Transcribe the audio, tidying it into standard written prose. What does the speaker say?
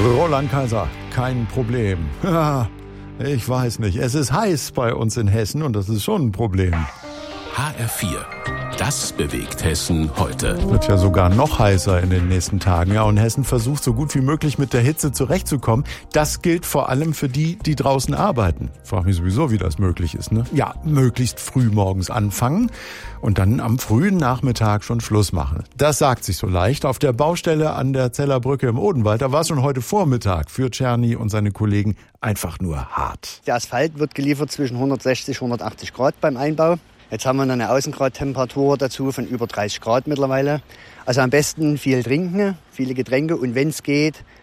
Roland Kaiser, kein Problem. Ich weiß nicht, es ist heiß bei uns in Hessen und das ist schon ein Problem. HR4, das bewegt Hessen heute. Wird ja sogar noch heißer in den nächsten Tagen. Ja, und Hessen versucht so gut wie möglich mit der Hitze zurechtzukommen. Das gilt vor allem für die draußen arbeiten. Frag mich sowieso, wie das möglich ist, ne? Ja, möglichst früh morgens anfangen und dann am frühen Nachmittag schon Schluss machen. Das sagt sich so leicht. Auf der Baustelle an der Zeller Brücke im Odenwald, da war es schon heute Vormittag für Czerny und seine Kollegen einfach nur hart. Der Asphalt wird geliefert zwischen 160 und 180 Grad beim Einbau. Jetzt haben wir noch eine Außengradtemperatur dazu von über 30 Grad mittlerweile. Also am besten viel trinken, viele Getränke und wenn es geht,